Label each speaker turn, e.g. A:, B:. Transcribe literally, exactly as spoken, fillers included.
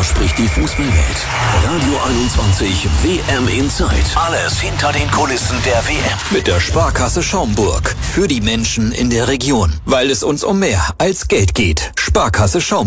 A: Darüber spricht die Fußballwelt. Radio einundzwanzig W M Inside. Alles hinter den Kulissen der W M. Mit der Sparkasse Schaumburg. Für die Menschen in der Region. Weil es uns um mehr als Geld geht. Sparkasse Schaumburg.